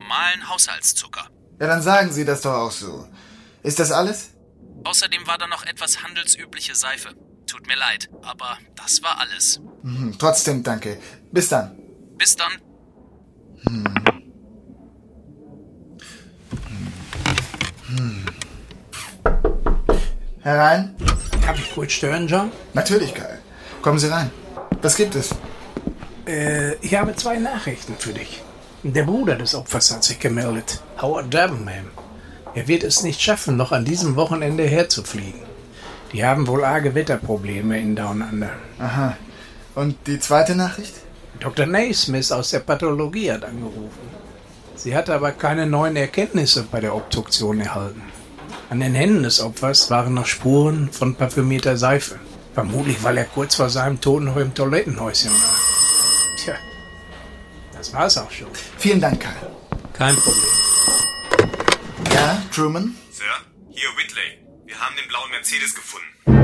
normalen Haushaltszucker. Ja, dann sagen Sie das doch auch so. Ist das alles? Außerdem war da noch etwas handelsübliche Seife. Tut mir leid, aber das war alles. Trotzdem danke. Bis dann. Bis dann. Herein? Darf ich kurz stören, John? Natürlich, Karl. Kommen Sie rein. Was gibt es? Ich habe 2 Nachrichten für dich. Der Bruder des Opfers hat sich gemeldet. Howard Debenham. Er wird es nicht schaffen, noch an diesem Wochenende herzufliegen. Die haben wohl arge Wetterprobleme in Down Under. Aha. Und die zweite Nachricht? Dr. Naismith aus der Pathologie hat angerufen. Sie hatte aber keine neuen Erkenntnisse bei der Obduktion erhalten. An den Händen des Opfers waren noch Spuren von parfümierter Seife. Vermutlich, weil er kurz vor seinem Tod noch im Toilettenhäuschen war. Tja, das war's auch schon. Vielen Dank, Karl. Kein Problem. Ja, Truman? Sir, hier Whitley. Wir haben den blauen Mercedes gefunden.